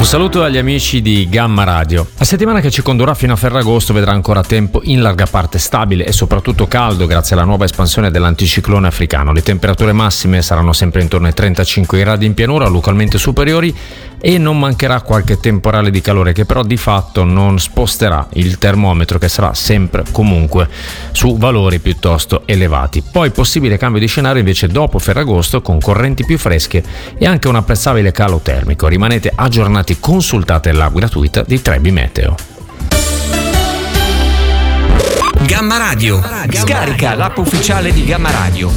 saluto agli amici di Gamma Radio. La settimana che ci condurrà fino a Ferragosto vedrà ancora tempo in larga parte stabile e soprattutto caldo grazie alla nuova espansione dell'anticiclone africano. Le temperature massime saranno sempre intorno ai 35 gradi in pianura, localmente superiori, e non mancherà qualche temporale di calore che però di fatto non sposterà il termometro, che sarà sempre comunque su valori piuttosto elevati. Poi possibile cambio di scenario invece dopo Ferragosto, con correnti più fresche e anche un apprezzabile calo termico. Rimanete aggiornati, consultate l'app gratuita di Trebi Meteo. Gamma Radio. Scarica l'app ufficiale di Gamma Radio.